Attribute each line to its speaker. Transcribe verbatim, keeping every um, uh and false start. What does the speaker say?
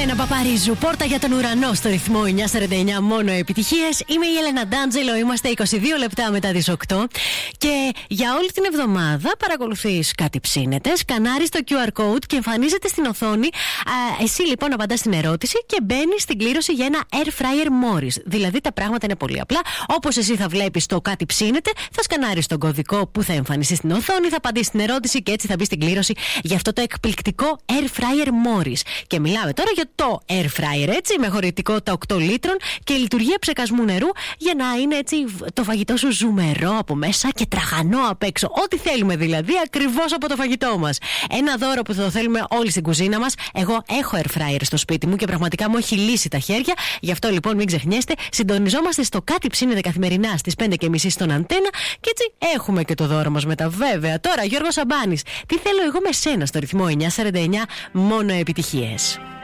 Speaker 1: Έλενα Παπαρίζου, πόρτα για τον ουρανό στο ρυθμό εννιά σαράντα εννιά, μόνο επιτυχίες. Είμαι η Έλενα Ντάντζελο, είμαστε είκοσι δύο λεπτά μετά τις οκτώ. Και για όλη την εβδομάδα παρακολουθείς κάτι ψήνεται, σκανάρεις το κιου αρ code και εμφανίζεται στην οθόνη. Α, εσύ λοιπόν απαντάς στην ερώτηση και μπαίνεις στην κλήρωση για ένα air fryer Morris. Δηλαδή τα πράγματα είναι πολύ απλά. Όπως εσύ θα βλέπεις το κάτι ψήνεται, θα σκανάρεις τον κωδικό που θα εμφανιστεί στην οθόνη, θα απαντήσεις στην ερώτηση και έτσι θα μπει στην κλήρωση για αυτό το εκπληκτικό air fryer Morris. Και μιλάμε τώρα για το air fryer, έτσι, με χωρητικότητα οκτώ λίτρων και λειτουργία ψεκασμού νερού για να είναι έτσι το φαγητό σου ζουμερό από μέσα και τραγανό απ' έξω. Ό,τι θέλουμε δηλαδή, ακριβώς από το φαγητό μας. Ένα δώρο που θα το θέλουμε όλοι στην κουζίνα μας. Εγώ έχω air fryer στο σπίτι μου και πραγματικά μου έχει λύσει τα χέρια. Γι' αυτό λοιπόν μην ξεχνιέστε, συντονιζόμαστε στο κάτι ψήνεται καθημερινά στις πέντε και μισή στον Αντένα και έτσι έχουμε και το δώρο μας μετά. Βέβαια, τώρα Γιώργος Σαμπάνης, τι θέλω εγώ με σένα στο ρυθμό εννιά σαράντα εννιά, μόνο επιτυχίες.